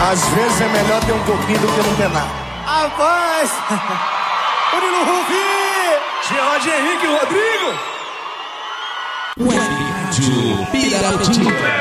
Às vezes é melhor ter um pouquinho do que não ter nada. Rapaz! Murilo Rufi! Gerard Henrique Rodrigo! Web Rádio Piratininga.